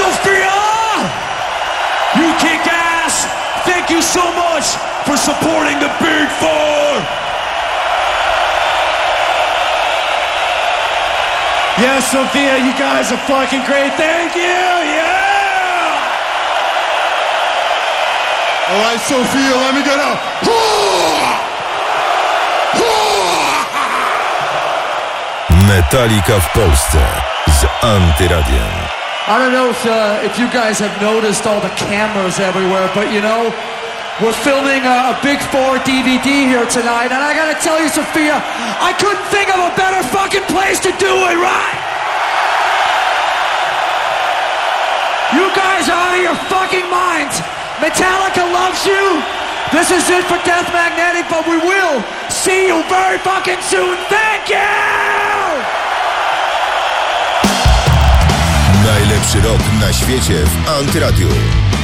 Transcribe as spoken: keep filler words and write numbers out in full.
Sophia! You kick ass! Thank you so much for supporting the Big Four! Yes, Sophia, you guys are fucking great. Thank you! Yeah! All right, Sophia, let me get out. Metallica w Polsce z Antyradiem. I don't know if, uh, if you guys have noticed all the cameras everywhere, but you know, we're filming a, a Big Four D V D here tonight, and I gotta tell you, Sophia, I couldn't think of a better fucking place to do it, right? You guys are out of your fucking minds. Metallica loves you. This is it for Death Magnetic, but we will see you very fucking soon. Thank you! Najlepszy rok na świecie w Antyradiu.